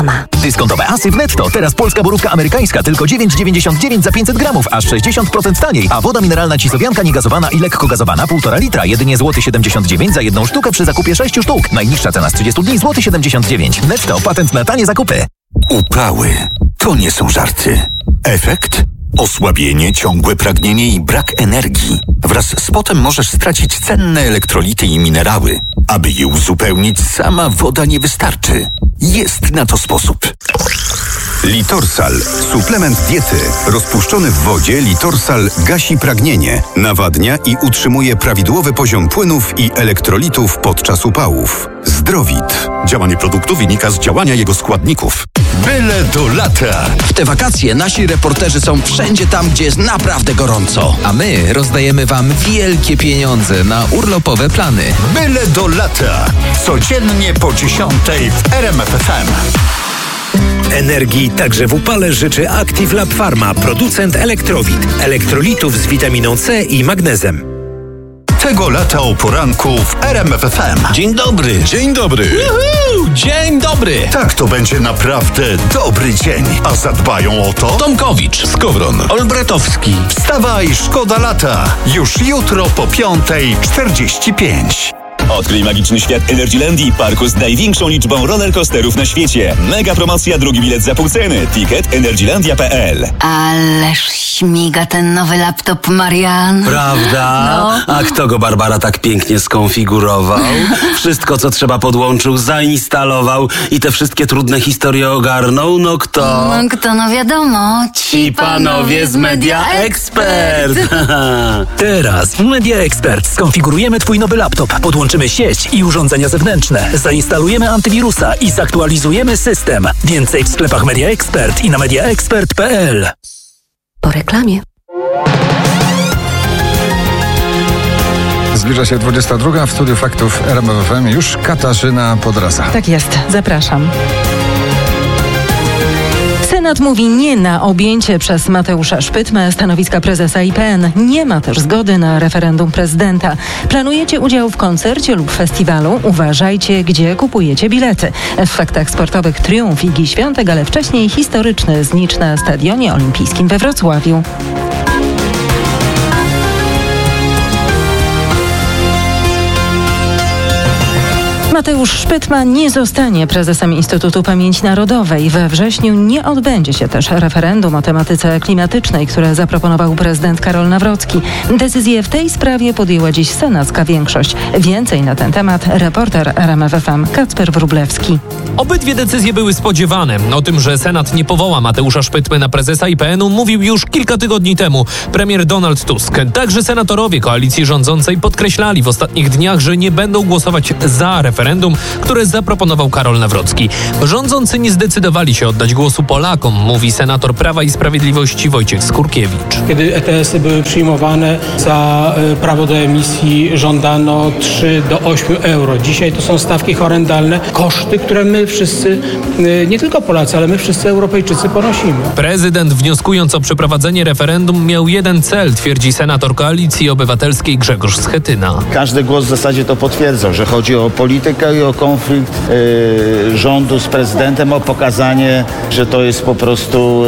Reklama. Dyskontowe asy w Netto. Teraz polska borówka amerykańska tylko 9,99 za 500 gramów, aż 60% taniej. A woda mineralna Cisowianka niegazowana i lekko gazowana 1,5 litra, jedynie złoty 79 za jedną sztukę przy zakupie 6 sztuk. Najniższa cena z 30 dni złoty 79. Netto, patent na tanie zakupy. Upały to nie są żarty. Efekt? Osłabienie, ciągłe pragnienie i brak energii. Wraz z potem możesz stracić cenne elektrolity i minerały. Aby je uzupełnić, sama woda nie wystarczy. Jest na to sposób. Litorsal. Suplement diety. Rozpuszczony w wodzie Litorsal gasi pragnienie, nawadnia i utrzymuje prawidłowy poziom płynów i elektrolitów podczas upałów. Zdrowit. Działanie produktu wynika z działania jego składników. Byle do lata. W te wakacje nasi reporterzy są wszędzie tam, gdzie jest naprawdę gorąco. A my rozdajemy Wam wielkie pieniądze na urlopowe plany. Byle do lata. Codziennie po 10 w RMF FM. Energii także w upale życzy Active Lab Pharma, producent Elektrowit, elektrolitów z witaminą C i magnezem. Tego lata o poranku w RMF FM. Dzień dobry. Dzień dobry. Dzień dobry. Tak, to będzie naprawdę dobry dzień. A zadbają o to Tomkowicz, Skowron, Olbratowski. Wstawaj, szkoda lata. Już jutro po 5:45. Odkryj magiczny świat Energylandii, parku z największą liczbą rollercoasterów na świecie. Mega promocja, drugi bilet za pół ceny. Ticket energylandia.pl. Ależ śmiga ten nowy laptop, Marian. Prawda? No. A kto go, Barbara, tak pięknie skonfigurował? Wszystko, co trzeba, podłączył, zainstalował i te wszystkie trudne historie ogarnął? No kto? No kto, no wiadomo. Ci panowie z Media Expert. Teraz w Media Expert skonfigurujemy Twój nowy laptop, podłączymy sieć i urządzenia zewnętrzne, zainstalujemy antywirusa i zaktualizujemy system. Więcej w sklepach Media Expert i na mediaexpert.pl. Po reklamie. Zbliża się 22. W studiu faktów RMF FM już Katarzyna Podrasa. Tak jest, zapraszam. Senat mówi nie na objęcie przez Mateusza Szpytmę stanowiska prezesa IPN. Nie ma też zgody na referendum prezydenta. Planujecie udział w koncercie lub festiwalu? Uważajcie, gdzie kupujecie bilety. W faktach sportowych triumf Igi Świątek, ale wcześniej historyczny znicz na Stadionie Olimpijskim we Wrocławiu. Mateusz Szpytma nie zostanie prezesem Instytutu Pamięci Narodowej. We wrześniu nie odbędzie się też referendum o tematyce klimatycznej, które zaproponował prezydent Karol Nawrocki. Decyzję w tej sprawie podjęła dziś senacka większość. Więcej na ten temat reporter RMF FM Kacper Wróblewski. Obydwie decyzje były spodziewane. O tym, że Senat nie powoła Mateusza Szpytmy na prezesa IPN-u, mówił już kilka tygodni temu premier Donald Tusk. Także senatorowie koalicji rządzącej podkreślali w ostatnich dniach, że nie będą głosować za referendum, które zaproponował Karol Nawrocki. Rządzący nie zdecydowali się oddać głosu Polakom, mówi senator Prawa i Sprawiedliwości Wojciech Skurkiewicz. Kiedy ETS-y były przyjmowane, za prawo do emisji żądano 3 do 8 euro. Dzisiaj to są stawki horrendalne, koszty, które my wszyscy, nie tylko Polacy, ale my wszyscy Europejczycy ponosimy. Prezydent, wnioskując o przeprowadzenie referendum, miał jeden cel, twierdzi senator Koalicji Obywatelskiej Grzegorz Schetyna. Każdy głos w zasadzie to potwierdza, że chodzi o politykę i o konflikt rządu z prezydentem, o pokazanie, że to jest po prostu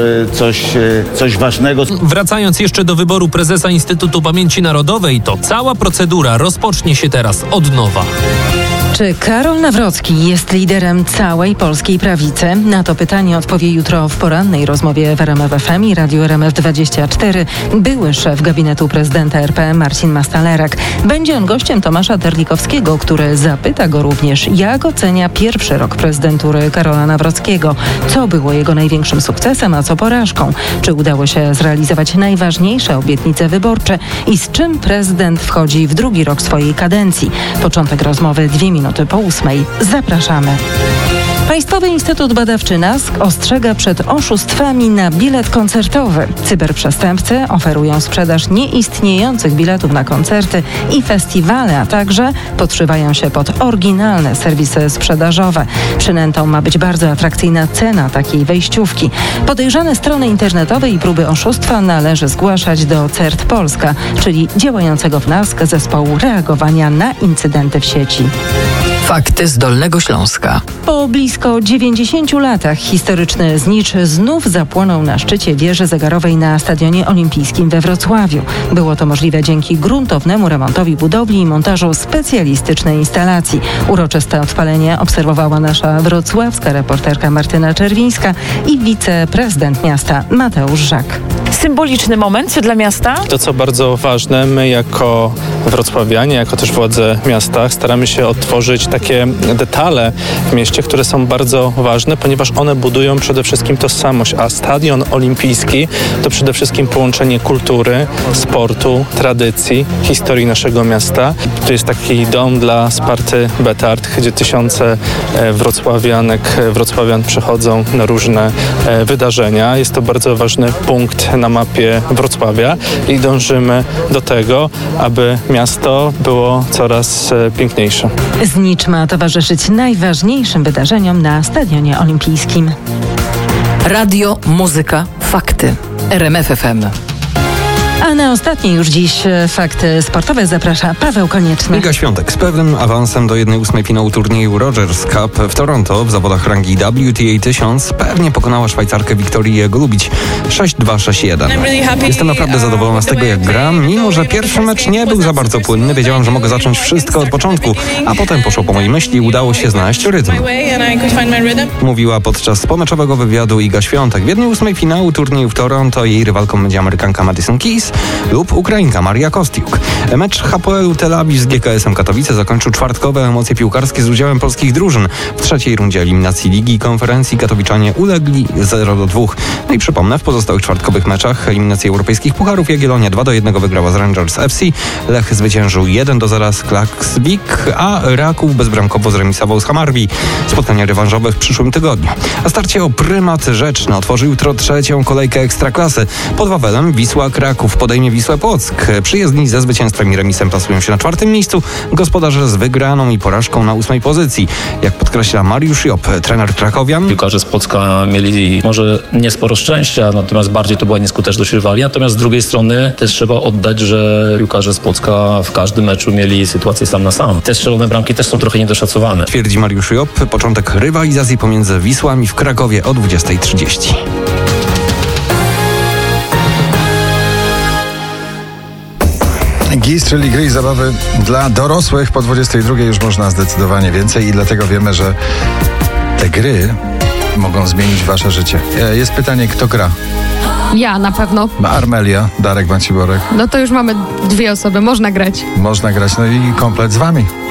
coś ważnego. Wracając jeszcze do wyboru prezesa Instytutu Pamięci Narodowej, to cała procedura rozpocznie się teraz od nowa. Czy Karol Nawrocki jest liderem całej polskiej prawicy? Na to pytanie odpowie jutro w porannej rozmowie w RMF FM i Radiu RMF24 były szef gabinetu prezydenta RP Marcin Mastalerek. Będzie on gościem Tomasza Terlikowskiego, który zapyta go również, jak ocenia pierwszy rok prezydentury Karola Nawrockiego. Co było jego największym sukcesem, a co porażką? Czy udało się zrealizować najważniejsze obietnice wyborcze? I z czym prezydent wchodzi w drugi rok swojej kadencji? Początek rozmowy 2 minuty po 8. Zapraszamy. Państwowy Instytut Badawczy NASK ostrzega przed oszustwami na bilet koncertowy. Cyberprzestępcy oferują sprzedaż nieistniejących biletów na koncerty i festiwale, a także podszywają się pod oryginalne serwisy sprzedażowe. Przynętą ma być bardzo atrakcyjna cena takiej wejściówki. Podejrzane strony internetowe i próby oszustwa należy zgłaszać do CERT Polska, czyli działającego w NASK zespołu reagowania na incydenty w sieci. Fakty z Dolnego Śląska. Po blisko 90 latach historyczny znicz znów zapłonął na szczycie wieży zegarowej na Stadionie Olimpijskim we Wrocławiu. Było to możliwe dzięki gruntownemu remontowi budowli i montażu specjalistycznej instalacji. Uroczyste odpalenie obserwowała nasza wrocławska reporterka Martyna Czerwińska i wiceprezydent miasta Mateusz Żak. Symboliczny moment dla miasta? To, co bardzo ważne, my jako wrocławianie, jako też władze miasta staramy się odtworzyć takie detale w mieście, które są bardzo ważne, ponieważ one budują przede wszystkim tożsamość, a Stadion Olimpijski to przede wszystkim połączenie kultury, sportu, tradycji, historii naszego miasta. To jest taki dom dla Sparty Betard, gdzie tysiące wrocławian przychodzą na różne wydarzenia. Jest to bardzo ważny punkt na mapie Wrocławia i dążymy do tego, aby miasto było coraz piękniejsze. Znicz ma towarzyszyć najważniejszym wydarzeniom na Stadionie Olimpijskim. Radio, muzyka, fakty. RMF FM. A na ostatnie już dziś fakty sportowe zaprasza Paweł Konieczny. Iga Świątek z pewnym awansem do 1/8 finału turnieju Rogers Cup w Toronto w zawodach rangi WTA 1000 pewnie pokonała Szwajcarkę Wiktorię Golubić 6-2, 6-1. Jestem naprawdę zadowolona z tego, jak gram, mimo że pierwszy mecz nie był za bardzo płynny. Wiedziałam, że mogę zacząć wszystko od początku, a potem poszło po mojej myśli i udało się znaleźć rytm. Mówiła podczas pomeczowego wywiadu Iga Świątek. W 1/8 finału turnieju w Toronto jej rywalką będzie Amerykanka Madison Keys lub Ukrainka Maria Kostiuk. Mecz Hapoelu Tel Awiw z GKS-em Katowice zakończył czwartkowe emocje piłkarskie z udziałem polskich drużyn. W trzeciej rundzie eliminacji Ligi i Konferencji katowiczanie ulegli 0-2. No i przypomnę, w pozostałych czwartkowych meczach eliminacji europejskich pucharów Jagiellonia 2-1 wygrała z Rangers FC, Lech zwyciężył 1-0 z Klaksvik, a Raków bezbramkowo zremisował z Hamarbi. Spotkania rewanżowe w przyszłym tygodniu. A starcie o prymat Rzeczny otworzy jutro trzecią kolejkę Ekstraklasy. Pod Wawelem Wisła Kraków podejmie Wisłę Płock. Przyjezdni ze zwycięstwem i remisem plasują się na 4. miejscu, gospodarze z wygraną i porażką na 8. pozycji. Jak podkreśla Mariusz Job, trener krakowian. Piłkarze z Płocka mieli może nie sporo szczęścia, natomiast bardziej to była nieskuteczność rywali. Natomiast z drugiej strony też trzeba oddać, że piłkarze z Płocka w każdym meczu mieli sytuację sam na sam. Te strzelone bramki też są trochę niedoszacowane. Twierdzi Mariusz Job. Początek rywalizacji pomiędzy Wisłami w Krakowie o 20:30. GIS, czyli gry i zabawy dla dorosłych. Po 22 już można zdecydowanie więcej i dlatego wiemy, że te gry mogą zmienić wasze życie. Jest pytanie, kto gra? Ja na pewno. Armelia, Darek Maciborek. No to już mamy 2 osoby, można grać. Można grać, no i komplet z wami.